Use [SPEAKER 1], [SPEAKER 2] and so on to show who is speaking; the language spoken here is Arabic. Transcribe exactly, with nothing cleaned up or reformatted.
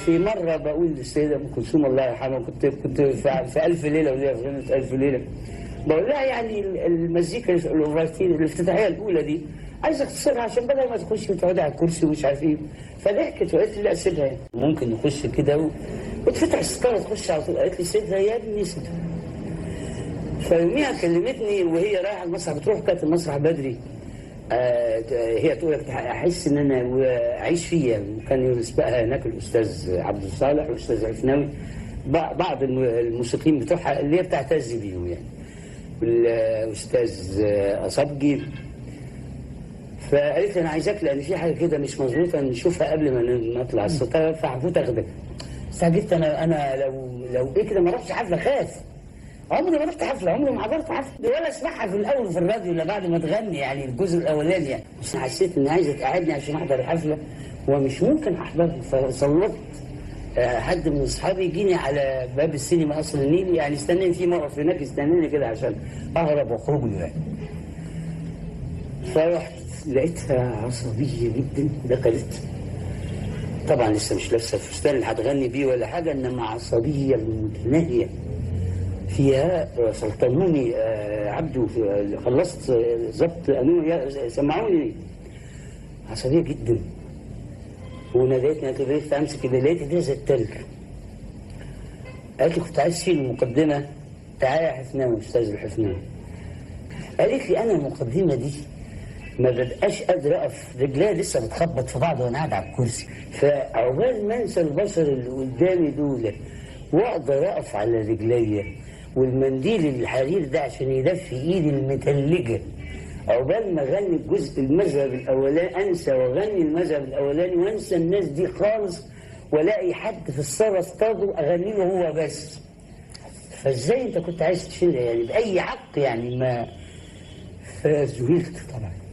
[SPEAKER 1] في مره بقول للسيده ام كلثوم الله يرحمها، كنت كنت في, في الف ليله وليله في غنوه الف ليله، بقول لها يعني المزيكا الاوفرتين الافتتاحيه الاولى دي عايز اختصرها عشان بدل ما تخش وتقعدي على الكرسي ومش عارف ايه. فضحكت وقالت لي لا سيبها يعني. ممكن نخش كده و... وتفتح الستاره تخش على طول. قالت لي سيبها يا ابني سيبها. فيوميها كلمتني وهي رايحه المسرح، بتروح كانت المسرح بدري. آه هي تقول لك احس ان انا اعيش فيه. وكان يسبقها هناك الاستاذ عبد الصالح والاستاذ عفناوي، بعض الموسيقيين بتوعها اللي هي بتعتز بيهم يعني، والاستاذ اصبجي. فقالت لي انا عايزاك لان في حاجه كده مش مظبوطه نشوفها قبل ما نطلع السطح، فهفوت اخدك. استعجبت انا انا لو لو ايه كده ما رحتش حفله خاف. عمري ما رحت حفله، عمري ما حضرت حفله ولا اسمعها في الاول في الراديو الا بعد ما تغني يعني الجزء الاولاني يعني. بس حسيت اني عايزه تقعدني عشان احضر الحفله ومش ممكن احضرها. فصلت حد من اصحابي يجيني على باب السينما قصر النيل يعني، استناني في موقف هناك يستناني كده عشان اهرب واخرج له يعني. فرحت لقيتها عصبيه جدا. دخلت طبعا لسه مش لابسه الفستان اللي هتغني بيه ولا حاجه، انما عصبيه متناهيه فيها. سلطنوني عبده خلصت ظبط قالوا سمعوني. عصبيه جدا. وناديتني قالت لي بقيت امسك اللي لقيت ده زي التلج. قالت لي كنت عايز فيه المقدمه، تعالى يا حفناوي استاذ الحفناوي. قالت لي انا المقدمه دي ما ببقاش قادر اقف، رجليا لسه بتخبط في بعض وانا قاعد على الكرسي، فعقبال ما انسى البشر اللي قدامي دول واقدر اقف على رجليا والمنديل الحرير ده عشان يدفي ايدي المتلجه، عقبال ما اغني الجزء المذهب الاولاني انسى واغني المذهب الاولاني وانسى الناس دي خالص، والاقي حد في الصاله اصطاده اغني له هو بس. فازاي انت كنت عايز تشيلها يعني باي حق يعني؟ ما فزهقت طبعا.